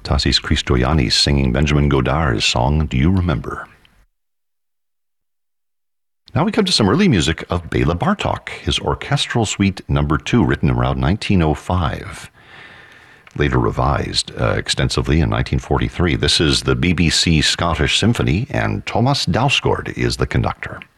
Tassis Christoyannis singing Benjamin Godard's song, Do You Remember? Now we come to some early music of Bela Bartok, his Orchestral Suite No. 2, written around 1905. Later revised extensively in 1943. This is the BBC Scottish Symphony, and Thomas Dausgaard is the conductor.